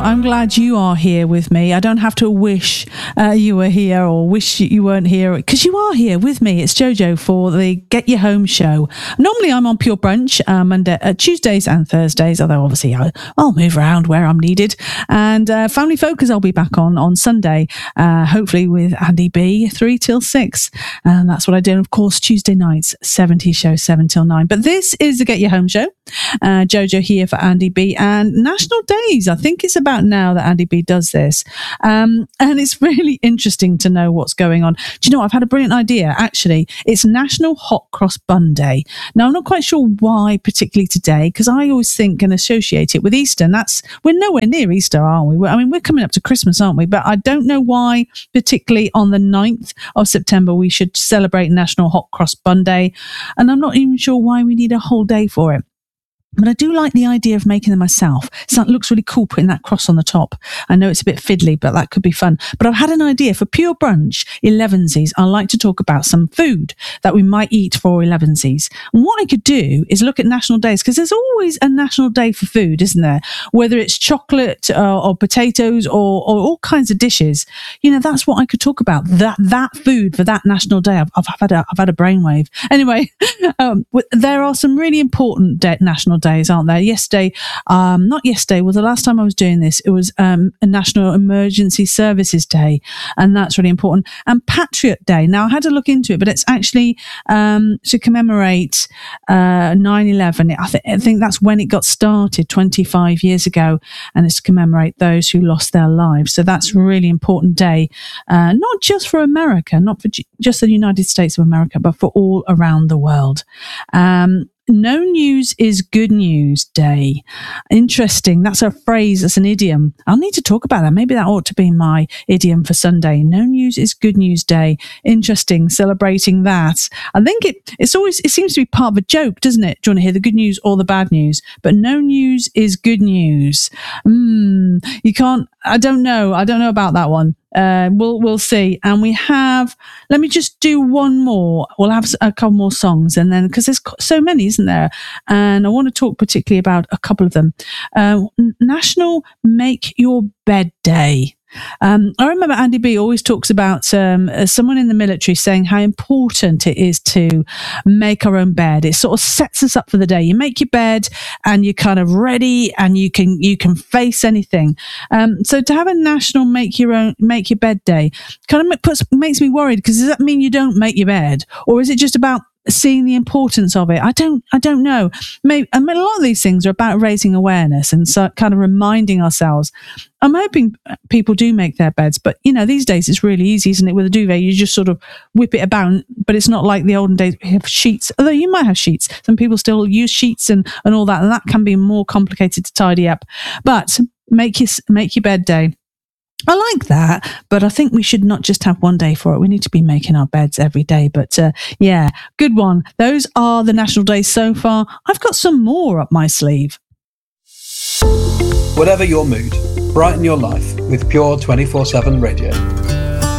I'm glad you are here with me. I don't have to wish you were here or wish you weren't here, because you are here with me. It's Jojo for the Get You Home show. Normally I'm on Pure Brunch Tuesdays and Thursdays, although obviously I'll move around where I'm needed. And Family Focus I'll be back on Sunday, hopefully with Andy B, 3 till 6. And that's what I do. And of course, Tuesday nights, 70 show, 7 till 9. But this is the Get You Home show. Jojo here for Andy B. And National Days, I think it's about now that Andy B does this. And it's really interesting to know what's going on. Do you know what? I've had a brilliant idea, actually. It's National Hot Cross Bun Day. Now, I'm not quite sure why particularly today, because I always think and associate it with Easter. And we're nowhere near Easter, aren't we? We're coming up to Christmas, aren't we? But I don't know why, particularly on the 9th of September, we should celebrate National Hot Cross Bun Day. And I'm not even sure why we need a whole day for it. But I do like the idea of making them myself. So it looks really cool putting that cross on the top. I know it's a bit fiddly, but that could be fun. But I've had an idea for Pure Brunch 11sies. I like to talk about some food that we might eat for 11sies. And what I could do is look at national days, because there's always a national day for food, isn't there? Whether it's chocolate or potatoes or all kinds of dishes. You know, that's what I could talk about. That food for that national day. I've had a brainwave. Anyway, there are some really important national days, aren't there? Not yesterday, well, the last time I was doing this, it was a National Emergency Services Day, and that's really important. And Patriot Day. Now, I had to look into it, but it's actually to commemorate 9/11. I think that's when it got started 25 years ago, and it's to commemorate those who lost their lives. So that's a really important day, not just for America, not for just the United States of America, but for all around the world. No News is Good News Day. Interesting. That's a phrase. That's an idiom. I'll need to talk about that. Maybe that ought to be my idiom for Sunday. No News is Good News Day. Interesting. Celebrating that. I think it seems to be part of a joke, doesn't it? Do you want to hear the good news or the bad news? But no news is good news. You can't. I don't know about that one. We'll see. And we have, let me just do one more. We'll have a couple more songs, and then, because there's so many, isn't there? And I want to talk particularly about a couple of them. National Make Your Bed Day. I remember Andy B always talks about someone in the military saying how important it is to make our own bed. It sort of sets us up for the day. You make your bed and you're kind of ready, and you can face anything. So to have a national make your bed day kind of makes me worried, because does that mean you don't make your bed, or is it just about seeing the importance of it? I don't know. Maybe, a lot of these things are about raising awareness and so kind of reminding ourselves. I'm hoping people do make their beds, but you know, these days it's really easy, isn't it? With a duvet, you just sort of whip it about, but it's not like the olden days. We have sheets, although you might have sheets. Some people still use sheets and all that, and that can be more complicated to tidy up. But make your bed day. I like that, but I think we should not just have one day for it. We need to be making our beds every day. But yeah, good one. Those are the national days so far. I've got some more up my sleeve. Whatever your mood, brighten your life with Pure 24/7 Radio.